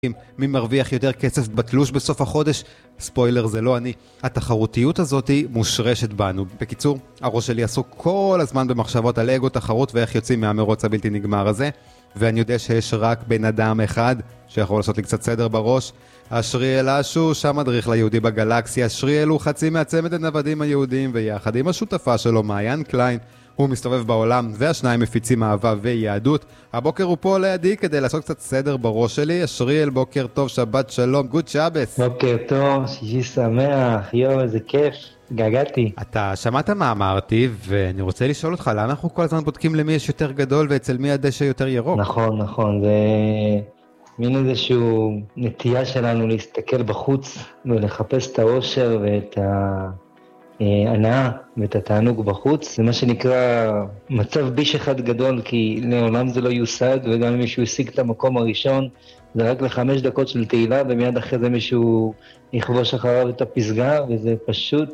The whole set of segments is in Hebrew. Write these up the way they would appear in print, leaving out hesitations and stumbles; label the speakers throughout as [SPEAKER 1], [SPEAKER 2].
[SPEAKER 1] מי מרוויח יותר כסף בתלוש בסוף החודש? ספוילר, זה לא אני. התחרותיות הזאת היא מושרשת בנו. בקיצור, הראש שלי עסוק כל הזמן במחשבות על אגו, תחרות ואיך יוצאים מהמרוץ הבלתי נגמר הזה. ואני יודע שיש רק בן אדם אחד שיכול לעשות לי קצת סדר בראש. אשריאל אשוש, המדריך ליהודי בגלקסיה. אשריאל הוא חצי מהצמד הנוודים היהודיים, ויחד עם השותפה שלו, מעיין קליין, הוא מסתובב בעולם, והשניים מפיצים אהבה ויהדות. הבוקר הוא פה לידי כדי לעשות קצת סדר בראש שלי. אשריאל, בוקר טוב, שבת שלום, גוד שבס.
[SPEAKER 2] בוקר טוב, שישי שמח, יו, איזה כיף, גגעתי.
[SPEAKER 1] אתה שמעת מה אמרתי, ואני רוצה לשאול אותך, למה אנחנו כל הזמן בודקים למי יש יותר גדול, ואצל מי הדשא יותר ירוק?
[SPEAKER 2] נכון, זה מין איזשהו נטייה שלנו להסתכל בחוץ, ולחפש את האושר ואת ההנאה ואת התענוג בחוץ. זה מה שנקרא מצב ביש אחד גדול, כי לעולם זה לא יושג, וגם אם מישהו השיג את המקום הראשון, זה רק ל5 דקות של תהילה, ומיד אחרי זה מישהו יכבוש אחריו את הפסגה, וזה פשוט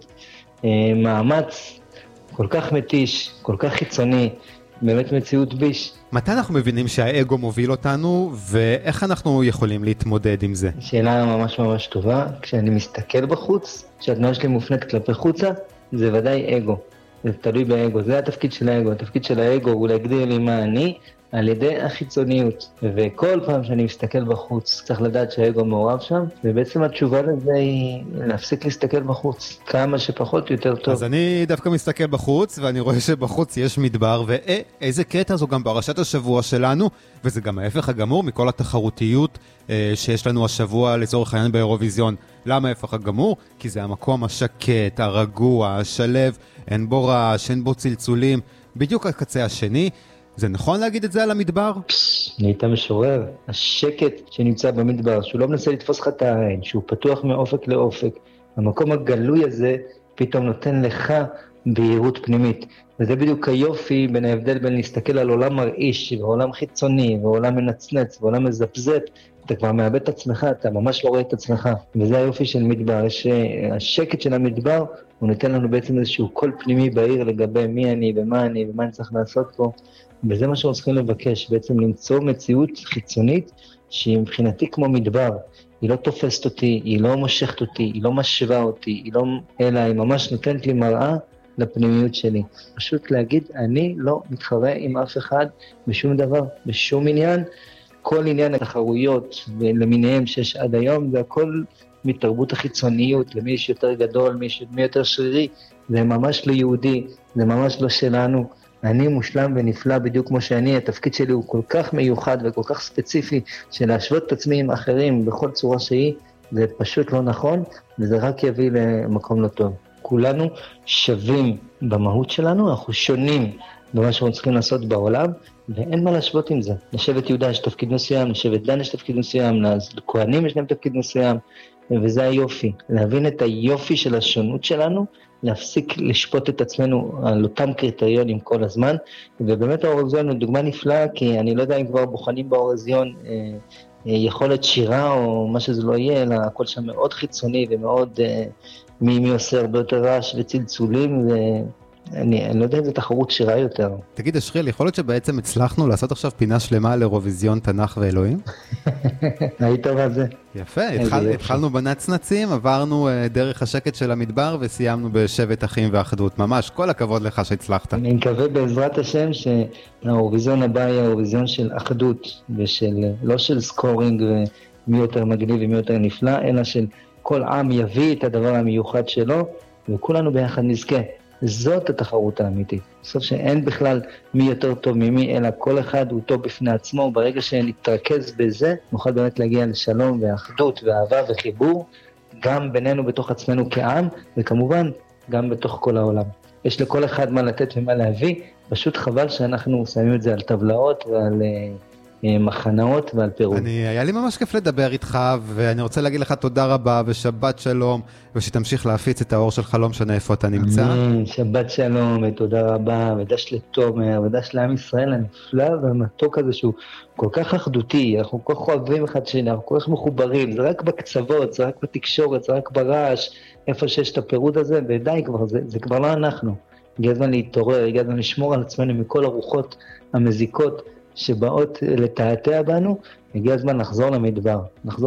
[SPEAKER 2] מאמץ כל כך מתיש, כל כך חיצוני, באמת מציאות ביש.
[SPEAKER 1] מתי אנחנו מבינים שהאגו מוביל אותנו, ואיך אנחנו יכולים להתמודד עם זה?
[SPEAKER 2] שאלה ממש ממש טובה. כשאני מסתכל בחוץ, כשהתנועה שלי מופנית כלפי חוצה, זה ודאי אגו. זה תלוי באגו, זה התפקיד של האגו. התפקיד של האגו הוא להגדיר לי מה אני, על ידי החיצוניות. וכל פעם שאני מסתכל בחוץ, צריך לדעת שהאגו מעורב שם, ובעצם התשובה לזה היא להפסיק להסתכל בחוץ. כמה שפחות יותר טוב.
[SPEAKER 1] אז אני דווקא מסתכל בחוץ, ואני רואה שבחוץ יש מדבר, ואיזה קטע זו גם פרשת השבוע שלנו, וזה גם ההפך הגמור מכל התחרותיות שיש לנו השבוע לצורך העניין באירוויזיון. למה ההפך הגמור? כי זה המקום השקט, הרגוע, השלב, אין בו רעש, אין בו צלצולים, בדיוק הקצה השני. זה נכון להגיד את זה על המדבר?
[SPEAKER 2] נהיית משורר. השקט שנמצא במדבר, שהוא לא מנסה לתפוס לך את העין, שהוא פתוח מאופק לאופק, המקום הגלוי הזה פתאום נותן לך בהירות פנימית. וזה בדיוק היופי בין ההבדל בין להסתכל על עולם מרעיש, ועולם חיצוני, ועולם מנצנץ, ועולם מזפזפ. אתה כבר מאבד את עצמך, אתה ממש לא רואה את עצמך. וזה היופי של מדבר. השקט של המדבר, הוא נותן לנו בעצם איזשהו קול פנימי בעיר לגבי מי אני ומה אני ומה אני צריך לעשות פה. וזה מה שאנחנו צריכים לבקש, בעצם למצוא מציאות חיצונית שהיא מבחינתי כמו מדבר. היא לא תופסת אותי, היא לא מושכת אותי, היא לא משווה אותי, אלא היא ממש נותנת לי מראה לפנימיות שלי. פשוט להגיד, אני לא מתחרה עם אף אחד בשום דבר, בשום עניין. כל עניין התחרויות למיניהם שיש עד היום, זה הכל מתרבות החיצוניות, למי יש יותר גדול, מי יותר שרירי, זה ממש לא יהודי, זה ממש לא שלנו. אני מושלם ונפלא בדיוק כמו שאני, התפקיד שלי הוא כל כך מיוחד וכל כך ספציפי, שלהשוות את עצמי עם אחרים בכל צורה שהיא, זה פשוט לא נכון, וזה רק יביא למקום לא טוב. כולנו שווים במהות שלנו, אנחנו שונים במה שאנחנו צריכים לעשות בעולם, ואין מה להשוות עם זה. לשבט יהודה יש תפקיד מסוים, לשבט דן יש תפקיד מסוים, לכהנים יש להם תפקיד מסוים, וזה היופי. להבין את היופי של השונות שלנו, להפסיק לשפוט את עצמנו על אותם קריטריונים כל הזמן, ובאמת האירוויזיון הוא דוגמה נפלאה, כי אני לא יודע אם כבר בוחנים באירוויזיון יכולת שירה או מה שזה לא יהיה, אלא הכל שם מאוד חיצוני ומאוד מי עושה הרבה יותר רעש וצלצולים, אני לא יודע אם זה תחרות שירה יותר.
[SPEAKER 1] תגיד, אשריאל, יכול להיות שבעצם הצלחנו לעשות עכשיו פינה שלמה על אירוויזיון תנ"ך ואלוהים?
[SPEAKER 2] היית מה זה?
[SPEAKER 1] יפה, התחלנו בנצנצים, עברנו דרך השקט של המדבר וסיימנו בשבט אחים ואחדות. ממש, כל הכבוד לך שהצלחת.
[SPEAKER 2] אני מקווה בעזרת השם שהאירוויזיון הבא יהיה אירוויזיון של אחדות, לא של סקורינג ומי יותר מגניב ומי יותר נפלא, אלא של כל עם יביא את הדבר המיוחד שלו, וכולנו ביחד נזכה. זאת התחרות האמיתית. בסוף שאין בכלל מי יותר טוב ממי, אלא כל אחד הוא טוב בפני עצמו. ברגע שנתרכז בזה, נוכל באמת להגיע לשלום ואחדות ואהבה וחיבור, גם בינינו בתוך עצמנו כעם, וכמובן גם בתוך כל העולם. יש לכל אחד מה לתת ומה להביא, פשוט חבל שאנחנו שמים את זה על טבלאות ועל מחנאות ועל פירוד.
[SPEAKER 1] היה לי ממש כיף לדבר איתך, ואני רוצה להגיד לך תודה רבה, ושבת שלום, ושתמשיך להפיץ את האור שלך, לא משנה איפה אתה נמצא.
[SPEAKER 2] שבת שלום, ותודה רבה, ודש לתומר, ודש לעם ישראל הנפלא והמתוק הזה, שהוא כל כך אחדותי, אנחנו כל כך אוהבים אחד שני, אנחנו כל כך מחוברים, זה רק בקצוות, זה רק בתקשורת, זה רק ברעש, איפה שיש את הפירוד הזה, ודי כבר, זה כבר לא אנחנו. הגיע הזמן להתעורר, הגיע הזמן לשמור על עצמנו מכל הרוחות המזיקות, שבאות לתעתע בנו, הגיע הזמן לחזור למדבר, לחזור